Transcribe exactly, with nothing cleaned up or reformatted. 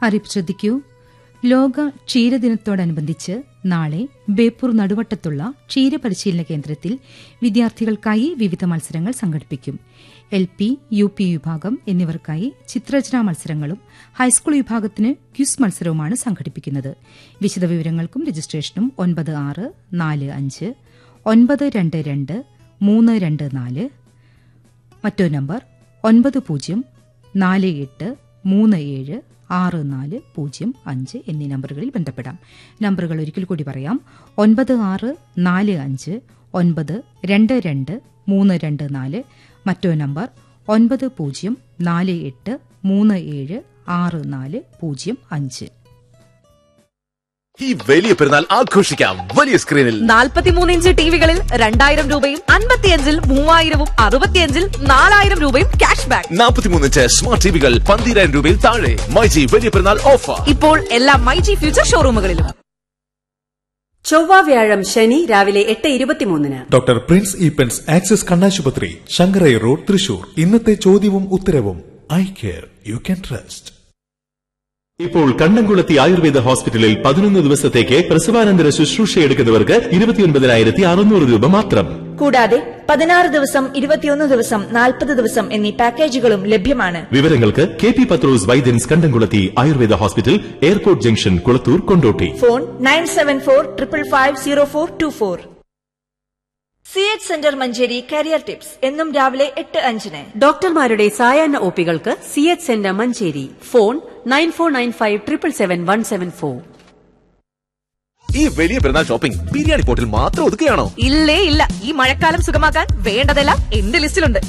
അറിയിപ്പ് ശ്രദ്ധിക്കൂ. ലോക ക്ഷീരദിനത്തോടനുബന്ധിച്ച് നാളെ ബേപ്പൂർ നടുവട്ടത്തുള്ള ക്ഷീരപരിശീലന കേന്ദ്രത്തിൽ വിദ്യാർത്ഥികൾക്കായി വിവിധ മത്സരങ്ങൾ സംഘടിപ്പിക്കും. എൽ പി, യു പി വിഭാഗം എന്നിവർക്കായി ചിത്രരചനാ മത്സരങ്ങളും ഹൈസ്കൂൾ വിഭാഗത്തിന് ക്വിസ് മത്സരവുമാണ് സംഘടിപ്പിക്കുന്നത്. വിശദവിവരങ്ങൾക്കും രജിസ്ട്രേഷനും ഒൻപത് ആറ് നാല് അഞ്ച് ഒൻപത് രണ്ട് രണ്ട് മൂന്ന് രണ്ട് നാല്, മറ്റൊരു നമ്പർ ഒൻപത് പൂജ്യം നാല് എട്ട് മൂന്ന് ഏഴ് ആറ് നാല് പൂജ്യം അഞ്ച് എന്നീ നമ്പറുകളിൽ ബന്ധപ്പെടാം. നമ്പറുകൾ ഒരിക്കൽ കൂടി പറയാം. ഒൻപത് ആറ് നാല് അഞ്ച് ഒൻപത് രണ്ട് രണ്ട് മൂന്ന് രണ്ട് നാല്, മറ്റൊരു നമ്പർ ഒൻപത് പൂജ്യം നാല് എട്ട് മൂന്ന് ഏഴ് ആറ് നാല് പൂജ്യം അഞ്ച്. ഈ വലിയ പെരുന്നാൾ ആഘോഷിക്കാം വലിയ സ്ക്രീനിൽ. നാൽപ്പത്തിമൂന്ന് ഇഞ്ച് ടിവികളിൽ രണ്ടായിരം രൂപയും അൻപത്തിയഞ്ചിൽ മൂവായിരവും അറുപത്തിയഞ്ചിൽ നാലായിരം രൂപയും ക്യാഷ് ബാക്ക്. നാൽപ്പത്തിമൂന്ന് ഇഞ്ച് സ്മാർട്ട് ടിവികൾ പന്തിരായിരം രൂപയിൽ താഴെ. മൈജി വലിയ പെരുന്നാൾ ഓഫർ ഇപ്പോൾ എല്ലാ മൈജി ഫ്യൂച്ചർ ഷോറൂമുകളിലും. ചൊവ്വ വ്യാഴം ശനി രാവിലെ എട്ട് ഇരുപത്തിമൂന്നിന് ഡോക്ടർ പ്രിൻസ് ഈപ്പൻസ് ആക്സിസ് കണ്ണാശുപത്രി, ശങ്കരൈ റോഡ്, തൃശൂർ. ഇന്നത്തെ ചോദ്യവും ഉത്തരവും eye care you can trust. ഇപ്പോൾ കണ്ണംകുളത്തി ആയുർവേദ ഹോസ്പിറ്റലിൽ പതിനൊന്ന് ദിവസത്തേക്ക് പ്രസവാനന്തര ശുശ്രൂഷ എടുക്കുന്നവർക്ക് ഇരുപത്തിയൊൻപതിനായിരത്തി അറുന്നൂറ് രൂപ മാത്രം. കൂടാതെ പതിനാറ് ദിവസം, ഇരുപത്തിയൊന്ന് ദിവസം, നാൽപ്പത് ദിവസം എന്നീ പാക്കേജുകളും ലഭ്യമാണ്. വിവരങ്ങൾക്ക് കെ പി പത്രോസ് വൈദ്യൻസ് കണ്ടംകുളത്തി Ayurveda hospital, airport junction, Kulathur, Kondotty. Phone nine seven four triple five zero four to four. C H centre Manjeri career tips എന്നും രാവിലെ എട്ട് അഞ്ചിന്. ഡോക്ടർമാരുടെ സായാഹ്ന ഒപികൾക്ക് C H centre Manjeri. Phone nine four nine five triple seven one seven four. ഈ വലിയ പെരുന്നാൾ shopping biryani പോട്ടിൽ മാത്രം ഒതുക്കുകയാണോ? ഇല്ലേ ഇല്ല, ഈ മഴക്കാലം സുഖമാക്കാൻ വേണ്ടതെല്ലാം എന്റെ ലിസ്റ്റിലുണ്ട്.